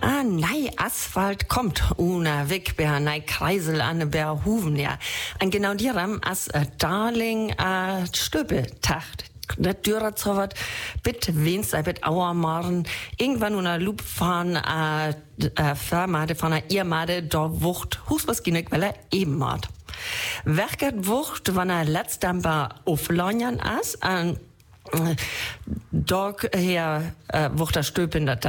Nei Asphalt kommt, ohne Weg, bei nei Kreisel an der Huven, ja. Und genau dieram as Darling Stöbeltacht. Das Dürer zowat, bitte wenigstens bit Auermaren, irgendwann unter Loop fahren, Firmade von einer Irmade, da wucht, Husbasginek, weil er eben mat. Werket wucht, wann letztendlich auf Lanyan as, Dog her, wucht der Stöb in der